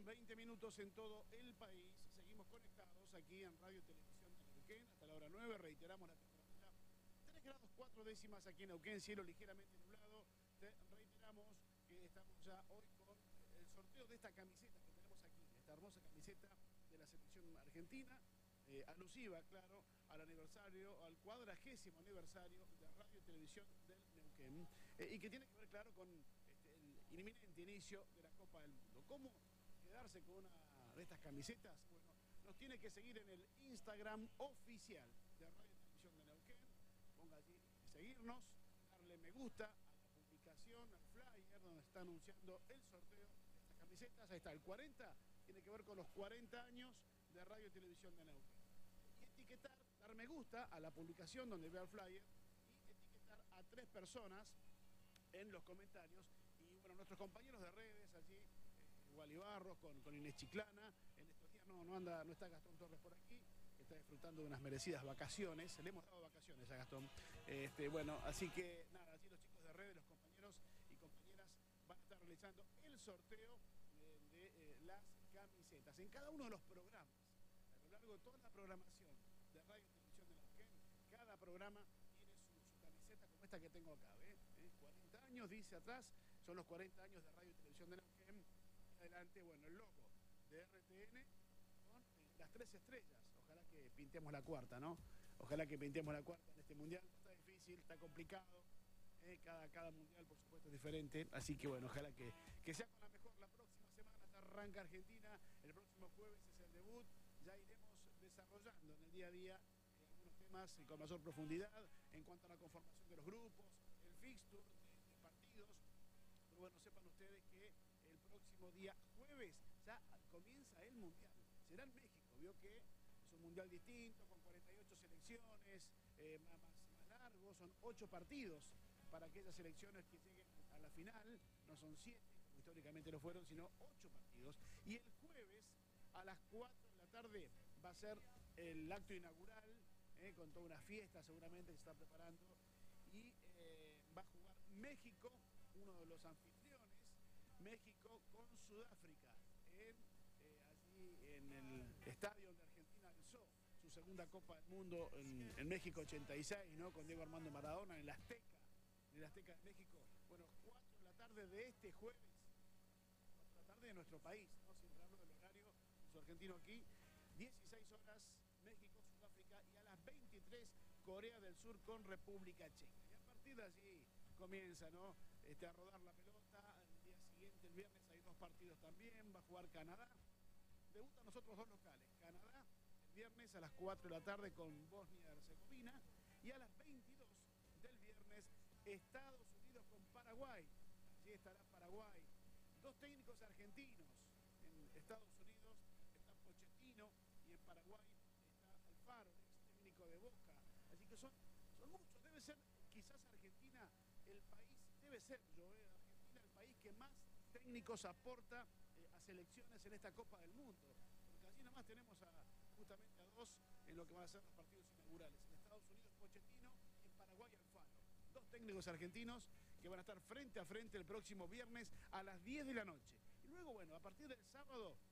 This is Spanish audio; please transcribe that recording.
Son 20 minutos en todo el país. Seguimos conectados aquí en Radio y Televisión de Neuquén hasta la hora 9. Reiteramos la temperatura 3 grados 4 décimas aquí en Neuquén, cielo ligeramente nublado. Reiteramos que estamos ya hoy con el sorteo de esta camiseta que tenemos aquí, esta hermosa camiseta de la selección argentina, alusiva, claro, al aniversario, al 40º aniversario de Radio y Televisión del Neuquén, y que tiene que ver, claro, con el inminente inicio de la Copa del Mundo. ¿Cómo quedarse con una de estas camisetas? Bueno, nos tiene que seguir en el Instagram oficial de Radio y Televisión de Neuquén. Ponga allí seguirnos, darle me gusta a la publicación, al flyer donde está anunciando el sorteo de estas camisetas. Ahí está, el 40 tiene que ver con los 40 años de Radio y Televisión de Neuquén. Y etiquetar, dar me gusta a la publicación donde vea el flyer y etiquetar a 3 personas en los comentarios. Y bueno, nuestros compañeros de redes allí, Wally Barros con Inés Chiclana. En estos días no está Gastón Torres por aquí, que está disfrutando de unas merecidas vacaciones. Le hemos dado vacaciones a Gastón. Bueno, así que nada, allí los chicos de redes, los compañeros y compañeras van a estar realizando el sorteo de las camisetas. En cada uno de los programas, a lo largo de toda la programación de Radio y Televisión de Neuquén, cada programa tiene su camiseta como esta que tengo acá, ¿ves? 40 años, dice atrás, son los 40 años de Radio y Televisión de Neuquén. Y adelante, bueno, el logo de RTN con las 3 estrellas. Ojalá que pintemos la cuarta, ¿no? Ojalá que pintemos la cuarta en este mundial. Está difícil, está complicado. Cada mundial, por supuesto, es diferente. Así que, bueno, ojalá que sea con la mejor. La próxima semana arranca Argentina. El próximo jueves es el debut. Ya iremos desarrollando en el día a día algunos temas con mayor profundidad en cuanto a la conformación de los grupos, el fixture de partidos. Pero bueno, sepan ustedes que el próximo día jueves ya comienza el mundial. Será en México. Vio que es un mundial distinto, con 48 selecciones, más largo. Son 8 partidos para aquellas selecciones que lleguen a la final. No son 7, como históricamente lo fueron, sino 8 partidos. Y el jueves a las 4 de la tarde va a ser el acto inaugural, con toda una fiesta seguramente que se está preparando. Y va a jugar México, uno de los anfitriones, México con Sudáfrica, allí en el estadio de Argentina alzó su segunda Copa del Mundo en México 86, ¿no? Con Diego Armando Maradona en el Azteca de México. Bueno, 4 de la tarde de este jueves, 4 de la tarde de nuestro país, ¿no? Siempre hablo del horario argentino aquí, 16 horas México, Sudáfrica, y a las 23 Corea del Sur con República Checa. Y a partir de allí comienza, ¿no? A rodar la pelota. El día siguiente, el viernes, hay 2 partidos también. Va a jugar Canadá. Debutan nosotros 2 locales. Canadá, el viernes a las 4 de la tarde con Bosnia y Herzegovina. Y a las 22 del viernes, Estados Unidos con Paraguay. Allí estará Paraguay. 2 técnicos argentinos. En Estados Unidos está Pochettino y en Paraguay está Alfaro, ex técnico de Boca. Así que son muchos. Debe ser quizás Argentina el país, debe ser Argentina el país que más técnicos aporta a selecciones en esta Copa del Mundo. Porque allí nada más tenemos justamente a 2 en lo que van a ser los partidos inaugurales. En Estados Unidos Pochettino y en Paraguay Alfaro. 2 técnicos argentinos que van a estar frente a frente el próximo viernes a las 10 de la noche. Y luego, bueno, a partir del sábado